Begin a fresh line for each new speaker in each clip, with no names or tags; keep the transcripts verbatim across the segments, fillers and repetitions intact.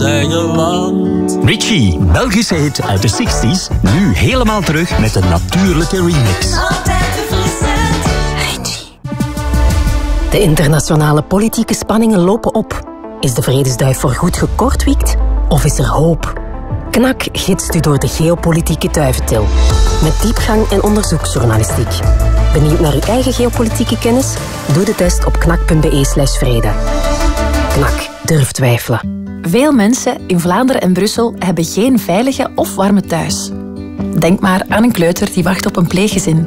eigen land.
Richie, Belgische hit uit de zestig's, nu helemaal terug met een natuurlijke remix.
Altijd verfrissend. Richie.
De internationale politieke spanningen lopen op. Is de vredesduif voorgoed gekortwiekt of is er hoop? Knak gidst u door de geopolitieke duiventil. Met diepgang en onderzoeksjournalistiek. Benieuwd naar uw eigen geopolitieke kennis? Doe de test op knak.be slash vrede. Knak, durf twijfelen.
Veel mensen in Vlaanderen en Brussel hebben geen veilige of warme thuis. Denk maar aan een kleuter die wacht op een pleeggezin.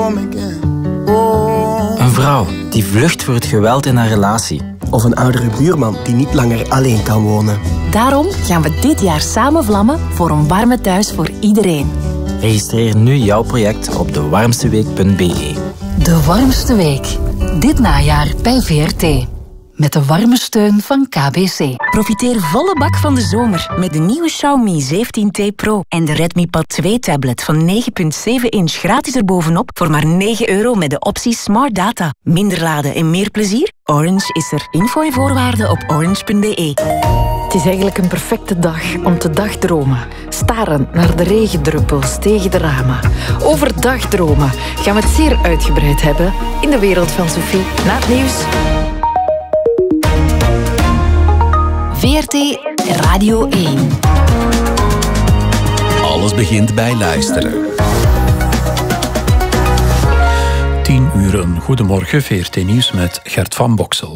Een vrouw die vlucht voor het geweld in haar relatie.
Of een oudere buurman die niet langer alleen kan wonen.
Daarom gaan we dit jaar samen vlammen voor een warme thuis voor iedereen.
Registreer nu jouw project op de warmste week punt b e.
De Warmste Week. Dit najaar bij V R T. Met de warme steun van K B C.
Profiteer volle bak van de zomer met de nieuwe Xiaomi zeventien T Pro en de Redmi Pad twee tablet van negen komma zeven inch gratis erbovenop voor maar negen euro met de optie Smart Data. Minder laden en meer plezier? Orange is er. Info en voorwaarden op orange punt b e.
Het is eigenlijk een perfecte dag om te dagdromen. Staren naar de regendruppels tegen de ramen. Over dagdromen gaan we het zeer uitgebreid hebben in de wereld van Sophie. Na het nieuws.
V R T Radio één.
Alles begint bij luisteren.
tien uur, een goedemorgen, V R T Nieuws met Gert van Boksel.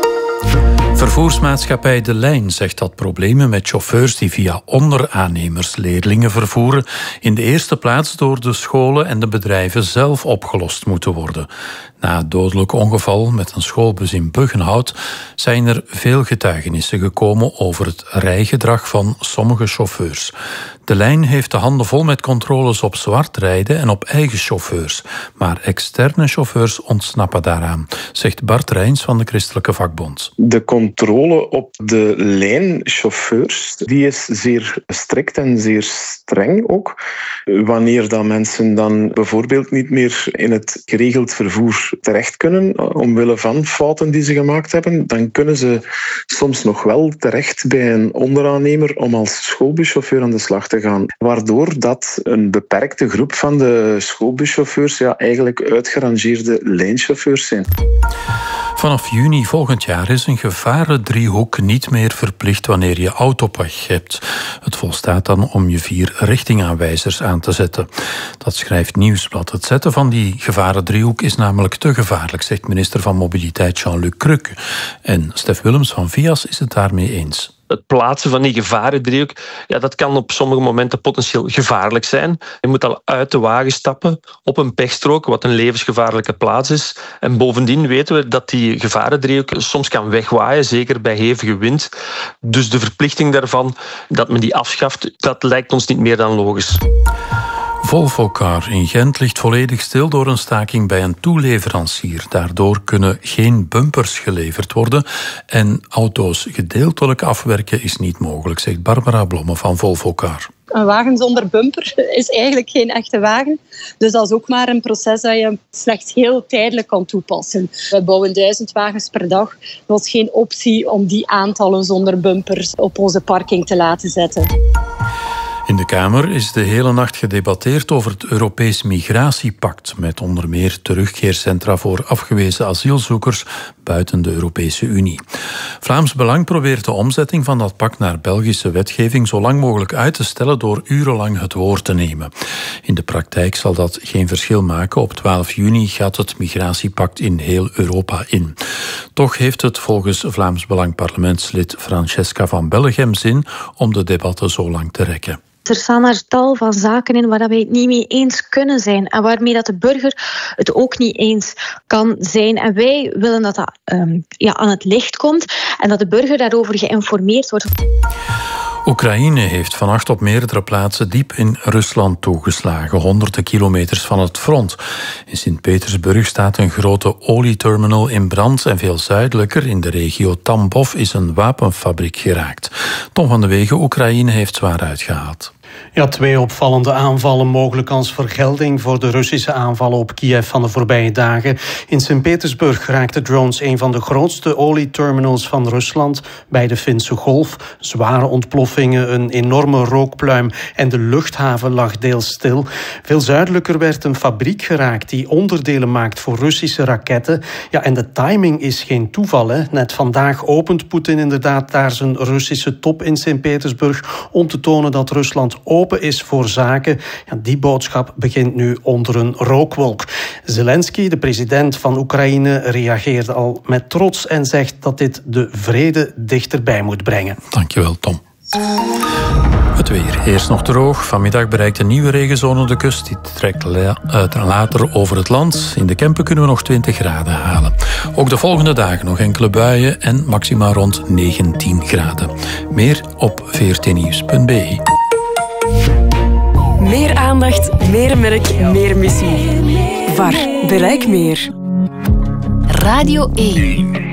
Vervoersmaatschappij De Lijn zegt dat problemen met chauffeurs die via onderaannemers leerlingen vervoeren in de eerste plaats door de scholen en de bedrijven zelf opgelost moeten worden. Na het dodelijk ongeval met een schoolbus in Buggenhout zijn er veel getuigenissen gekomen over het rijgedrag van sommige chauffeurs. De Lijn heeft de handen vol met controles op zwart rijden en op eigen chauffeurs. Maar externe chauffeurs ontsnappen daaraan, zegt Bart Rijns van de Christelijke Vakbond.
De controle op de lijnchauffeurs die is zeer strikt en zeer streng ook. Wanneer dan mensen dan bijvoorbeeld niet meer in het geregeld vervoer terecht kunnen, omwille van fouten die ze gemaakt hebben, dan kunnen ze soms nog wel terecht bij een onderaannemer om als schoolbuschauffeur aan de slag te gaan. Waardoor dat een beperkte groep van de schoolbuschauffeurs ja, eigenlijk uitgerangeerde lijnchauffeurs zijn.
Vanaf juni volgend jaar is een gevarendriehoek niet meer verplicht wanneer je autopech hebt. Het volstaat dan om je vier richtingaanwijzers aan te zetten. Dat schrijft Nieuwsblad. Het zetten van die gevarendriehoek is namelijk te gevaarlijk, zegt minister van Mobiliteit Jean-Luc Cruque. En Stef Willems van Vias is het daarmee eens.
Het plaatsen van die gevarendriehoek, ja, dat kan op sommige momenten potentieel gevaarlijk zijn. Je moet al uit de wagen stappen op een pechstrook, wat een levensgevaarlijke plaats is. En bovendien weten we dat die gevarendriehoek soms kan wegwaaien, zeker bij hevige wind. Dus de verplichting daarvan, dat men die afschaft, dat lijkt ons niet meer dan logisch.
Volvocar in Gent ligt volledig stil door een staking bij een toeleverancier. Daardoor kunnen geen bumpers geleverd worden en auto's gedeeltelijk afwerken is niet mogelijk, zegt Barbara Blomme van Volvocar.
Een wagen zonder bumper is eigenlijk geen echte wagen. Dus dat is ook maar een proces dat je slechts heel tijdelijk kan toepassen. We bouwen duizend wagens per dag. Er was geen optie om die aantallen zonder bumpers op onze parking te laten zetten.
In de Kamer is de hele nacht gedebatteerd over het Europees Migratiepact, met onder meer terugkeercentra voor afgewezen asielzoekers buiten de Europese Unie. Vlaams Belang probeert de omzetting van dat pact naar Belgische wetgeving zo lang mogelijk uit te stellen door urenlang het woord te nemen. In de praktijk zal dat geen verschil maken. Op twaalf juni gaat het migratiepact in heel Europa in. Toch heeft het volgens Vlaams Belang parlementslid Francesca van Bellegem zin om de debatten zo lang te rekken.
Er staan er tal van zaken in waar wij het niet mee eens kunnen zijn en waarmee dat de burger het ook niet eens kan zijn. En wij willen dat dat um, ja, aan het licht komt en dat de burger daarover geïnformeerd wordt.
Oekraïne heeft vannacht op meerdere plaatsen diep in Rusland toegeslagen, honderden kilometers van het front. In Sint-Petersburg staat een grote olieterminal in brand en veel zuidelijker, in de regio Tambov, is een wapenfabriek geraakt. Tom van de Wegen, Oekraïne heeft zwaar uitgehaald.
Ja, twee opvallende aanvallen mogelijk als vergelding voor de Russische aanvallen op Kiev van de voorbije dagen. In Sint-Petersburg raakten drones een van de grootste olieterminals van Rusland bij de Finse Golf. Zware ontploffingen, een enorme rookpluim en de luchthaven lag deels stil. Veel zuidelijker werd een fabriek geraakt die onderdelen maakt voor Russische raketten. Ja, en de timing is geen toeval, hè. Net vandaag opent Poetin inderdaad daar zijn Russische top in Sint-Petersburg om te tonen dat Rusland open is voor zaken. Ja, die boodschap begint nu onder een rookwolk. Zelensky, de president van Oekraïne, reageerde al met trots en zegt dat dit de vrede dichterbij moet brengen.
Dankjewel, Tom. Het weer. Eerst nog droog. Vanmiddag bereikt een nieuwe regenzone de kust. Die trekt later over het land. In de Kempen kunnen we nog twintig graden halen. Ook de volgende dagen nog enkele buien en maxima rond negentien graden. Meer op v r t nieuws punt b e.
Meer aandacht, meer merk, meer missie. V A R. Bereik meer.
Radio één.